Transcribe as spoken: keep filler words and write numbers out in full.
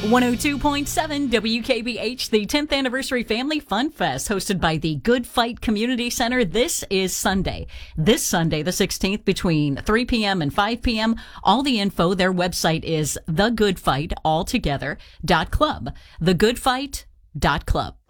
one oh two point seven W K B H, the tenth Anniversary Family Fun Fest, hosted by the Good Fight Community Center. This is Sunday. This Sunday, the sixteenth, between three p.m. and five p.m. All the info, their website is the good fight altogether dot club. the good fight dot club.